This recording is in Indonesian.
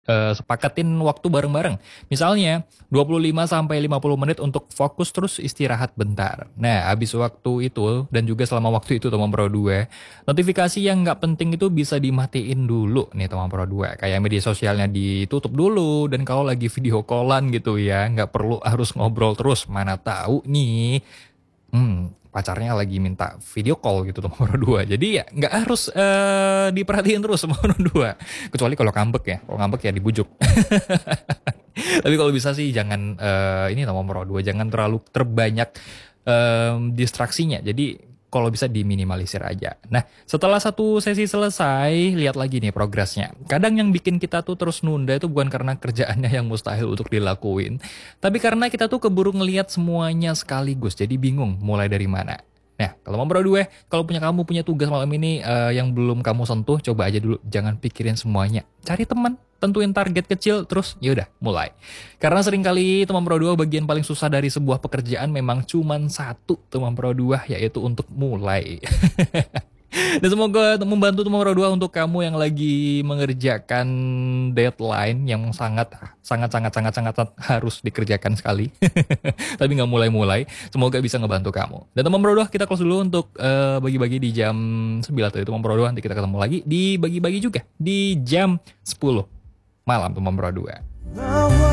sepakatin waktu bareng-bareng. Misalnya 25 sampai 50 menit untuk fokus terus istirahat bentar. Nah, habis waktu itu dan juga selama waktu itu teman Pro 2, notifikasi yang nggak penting itu bisa dimatiin dulu nih teman Pro 2. Kayak media sosialnya ditutup dulu dan kalau lagi video callan gitu ya, nggak perlu harus ngobrol terus. Mana tahu nih pacarnya lagi minta video call gitu sama nomor dua. Jadi ya nggak harus diperhatiin terus sama nomor dua. Kecuali kalau ngambek ya. Kalau ngambek ya dibujuk. Tapi kalau bisa sih jangan ini nomor dua jangan terlalu terbanyak distraksinya. Jadi kalau bisa diminimalisir aja. Nah, setelah satu sesi selesai, lihat lagi nih progresnya. Kadang yang bikin kita tuh terus nunda itu bukan karena kerjaannya yang mustahil untuk dilakuin, tapi karena kita tuh keburu ngelihat semuanya sekaligus, jadi bingung mulai dari mana. Nah, kalau mau berdua, kalau kamu punya tugas malam ini yang belum kamu sentuh, coba aja dulu, jangan pikirin semuanya. Cari teman, tentuin target kecil, terus yaudah mulai. Karena seringkali teman Pro 2 bagian paling susah dari sebuah pekerjaan memang cuman satu teman Pro 2, yaitu untuk mulai. Dan semoga membantu teman Pro 2 untuk kamu yang lagi mengerjakan deadline yang sangat harus dikerjakan sekali. Tapi nggak mulai-mulai. Semoga bisa ngebantu kamu. Dan teman Pro 2 kita close dulu untuk bagi-bagi di jam 9 tadi teman Pro 2. Nanti kita ketemu lagi di bagi-bagi juga di jam 10 malam teman Pro 2.